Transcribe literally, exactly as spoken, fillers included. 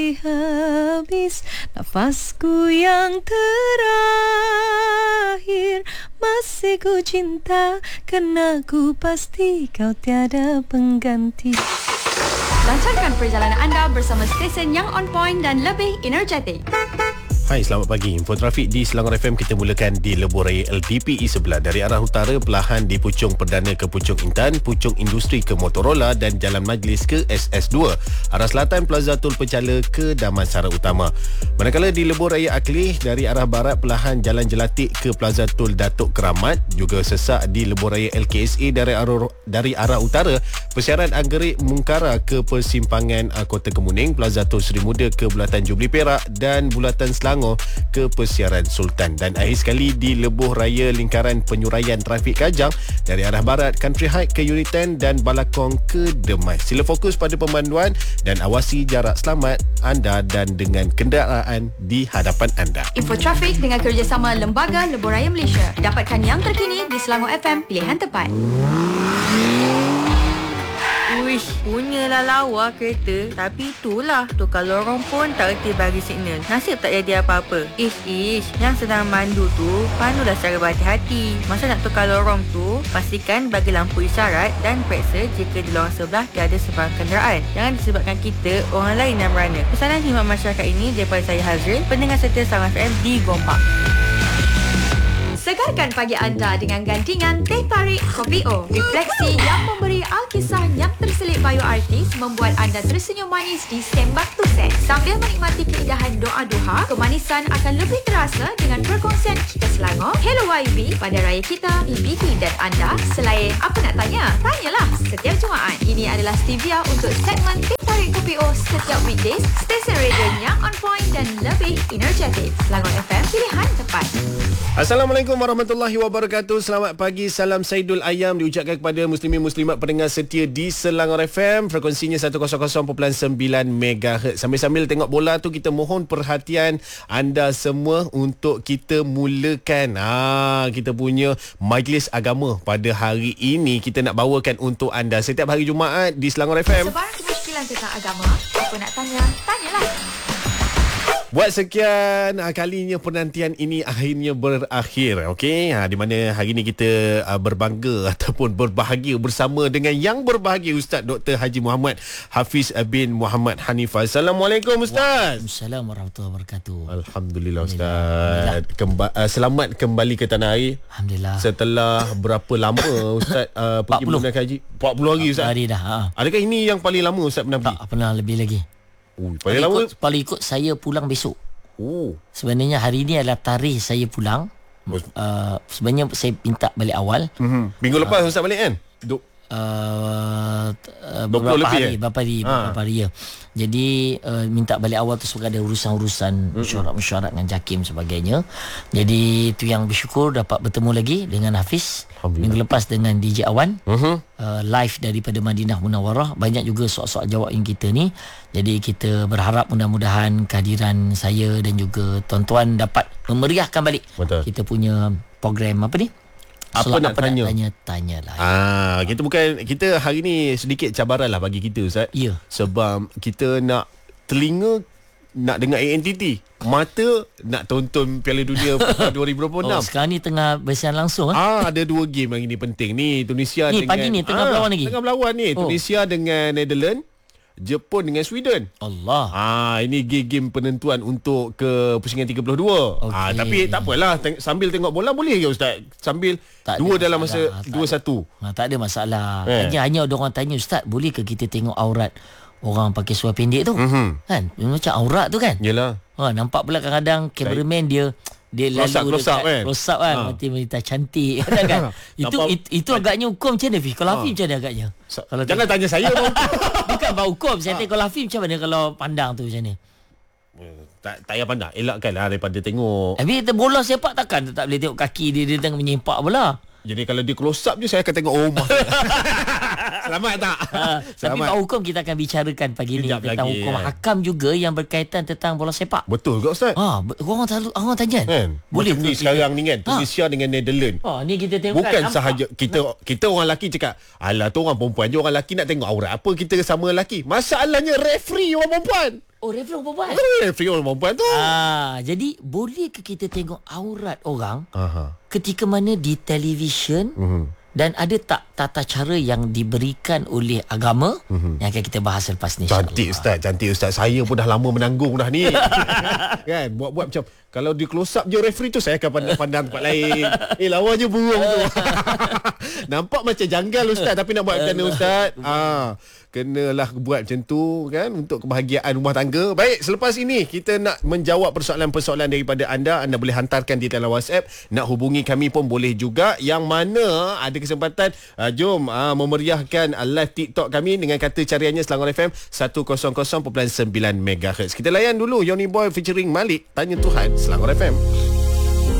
Habis nafasku yang terakhir, masih ku cinta kerana ku pasti kau tiada pengganti. Lancarkan perjalanan anda bersama stesen yang on point dan lebih energetik. Hai, selamat pagi. Info trafik di Selangor F M kita mulakan di Lebuh Raya L D P E sebelah. Dari arah utara, perlahan di Puchong Perdana ke Puchong Intan, Puchong Industri ke Motorola dan Jalan Majlis ke S S dua. Arah selatan, Plaza Tol Pencala ke Damansara Utama. Manakala di Lebuh Raya Akleh, dari arah barat, perlahan Jalan Jelatik ke Plaza Tol Datuk Keramat. Juga sesak di Lebuh Raya L K S A dari arah, dari arah utara, persiaran Anggerik Mungkara ke persimpangan uh, Kota Kemuning, Plaza Tol Seri Muda ke Bulatan Jubli Perak dan Bulatan Selangor ke persiaran Sultan. Dan akhir sekali di Lebuh Raya Lingkaran Penyuraian Trafik Kajang, dari arah barat Country High ke Uritan dan Balakong ke Demai. Sila fokus pada pemanduan dan awasi jarak selamat anda dan dengan kenderaan di hadapan anda. Info trafik dengan kerjasama Lembaga Lebuh Raya Malaysia. Dapatkan yang terkini di Selangor F M, pilihan tepat. Uish, punyalah lawa kereta. Tapi itulah, tukar lorong pun tak reti bagi signal. Nasib tak jadi apa-apa. Ish, ish, yang sedang mandu tu, pandulah secara berhati-hati. Masa nak tukar lorong tu, pastikan bagi lampu isyarat dan periksa jika di lorong sebelah tiada sebarang kenderaan. Jangan disebabkan kita, orang lain yang merana. Pesanan khidmat masyarakat ini daripada saya Hazrin, pendengar setia Selangor F M di Gombak. Segarkan pagi anda dengan gandingan Teh Tarik Kopi O. Refleksi yang memberi alkisah yang terselip bioartis membuat anda tersenyum manis di sembak tusen. Sambil menikmati keindahan doa duha, kemanisan akan lebih terasa dengan perkongsian kita Selangor. Hello Y B pada raya kita, P B T dan anda. Selain apa nak tanya? Tanyalah setiap Jumaat. Ini adalah Stevia untuk segmen Teh Tarik Kopi O setiap weekdays. Stesen radio yang on point dan lebih energetik. Selangor F M, pilihan tepat. Assalamualaikum warahmatullahi wabarakatuh. Selamat pagi, salam Saidul Ayam diucapkan kepada muslimin muslimat pendengar setia di Selangor F M. Frekuensinya seratus perpuluhan sembilan megahertz. Sambil-sambil tengok bola tu, kita mohon perhatian anda semua untuk kita mulakan ah kita punya majlis agama pada hari ini. Kita nak bawakan untuk anda setiap hari Jumaat di Selangor F M. Sebarang kemusykilan tentang agama, apa nak tanya, tanyalah. Buat sekian uh, kalinya penantian ini akhirnya berakhir, okey. Ha, di mana hari ini kita uh, berbangga ataupun berbahagia bersama dengan yang berbahagia Ustaz Doktor Haji Muhammad Hafiz bin Muhammad Hanifah. Assalamualaikum Ustaz. Waalaikumsalam warahmatullahi wabarakatuh. Alhamdulillah Ustaz. Kemba- uh, selamat kembali ke tanah air. Alhamdulillah. Setelah berapa lama Ustaz uh, pergi menunaikan haji? empat puluh hari Ustaz. Hari dah. Ha. Adakah ini yang paling lama Ustaz pernah pergi? Tak pernah lebih lagi. Oh, paling, paling lama ikut, paling ikut saya pulang besok. Oh. Sebenarnya hari ini adalah tarikh saya pulang. Uh, sebenarnya saya minta balik awal. Mm-hmm. Minggu lepas uh, Ustaz balik kan? Duk. Uh, uh, beberapa hari, beberapa hari, ha. beberapa hari ya. Jadi uh, minta balik awal tu sebab ada urusan-urusan mesyuarat-mesyuarat dengan JAKIM sebagainya. Jadi itu yang bersyukur dapat bertemu lagi dengan Hafiz minggu lepas dengan D J Awan. Uh-huh. Uh, live daripada Madinah Munawwarah. Banyak juga soal-soal jawab yang kita ni. Jadi kita berharap mudah-mudahan kehadiran saya dan juga tuan-tuan dapat memeriahkan balik Betul. kita punya program apa ni? Apa Soal nak apa tanya? Nak tanya tanyalah. Ah, kita bukan kita hari ni sedikit cabaran lah bagi kita Ustaz. Ya. Sebab kita nak telinga nak dengar A N T T, mata nak tonton Piala Dunia dua ribu dua puluh enam. Oh, sekarang ni tengah bersiaran langsung ah. ah ada dua game hari ni penting ni. Tunisia ni, dengan pagi ni tengah ah, berlawan lagi. Tengah berlawan ni. Oh. Tunisia dengan Netherlands, Jepun dengan Sweden. Allah. Ah ini game penentuan untuk ke pusingan tiga puluh dua. Okay. Ah tapi tak apalah, teng- sambil tengok bola boleh ke Ustaz? Sambil tak dua dalam masa dua satu. Ha, tak ada masalah. Eh. Hanya hanya ada orang tanya, Ustaz, boleh ke kita tengok aurat orang pakai seluar pendek tu? Mm-hmm. Kan? Macam aurat tu kan? Yalah. Ha, nampak pula kadang-kadang cameraman dia dia close lalu up, dekat kan? Close up kan, ha. Mati wanita cantik kan, kan? itu, itu itu agaknya hukum macam mana Fi? Kalau Hafiz macam mana agaknya? So, kalau jangan tanya saya bang. Bukan bang hukum, saya tanya kalau Hafiz macam mana kalau pandang tu macam mana? Tak tak payah pandang, elakkanlah daripada tengok. Tapi kita bola sepak takkan tak boleh tengok kaki dia dia tengah menyimpak bola. Jadi kalau dia close up je saya akan tengok oh Selamat tak? Ha, tapi bab hukum kita akan bicarakan pagi ni Kejap tentang lagi, hukum kan? hakam juga yang berkaitan tentang bola sepak. Betul ke Ustaz? Ha, orang selalu orang tanya Kan? boleh Macam ni ke sekarang ni kan, Ha. Tunisia dengan Netherlands. Oh, ni kita tengok Bukan kan, sahaja kita kita orang lelaki cakap, alah tu orang perempuan je, orang lelaki nak tengok aurat apa, kita sama lelaki. Masalahnya referee orang perempuan. Oh, referee orang perempuan. Referee orang perempuan tu. Ah, jadi boleh ke kita tengok aurat orang Aha. ketika mana di televisyen Mhm. dan ada tak tata cara yang diberikan oleh agama mm-hmm. yang akan kita bahas selepas ni. Cantik Ustaz, cantik Ustaz. Saya pun dah lama menanggung dah ni. Kan, buat-buat macam kalau di close up je referee tu, saya akan pandang-pandang tempat lain. Eh, lawa je burung tu. Nampak macam janggal Ustaz, tapi nak buat kena Ustaz. Ah, kenalah buat macam tu kan, untuk kebahagiaan rumah tangga. Baik, selepas ini kita nak menjawab persoalan-persoalan daripada anda. Anda boleh hantarkan di talian WhatsApp. Nak hubungi kami pun boleh juga. Yang mana ada kesempatan, uh, jom uh, memeriahkan uh, live TikTok kami dengan kata cariannya Selangor F M seratus perpuluhan sembilan megahertz. Kita layan dulu Yoni Boy featuring Malik, Tanya Tuhan, Selangor F M.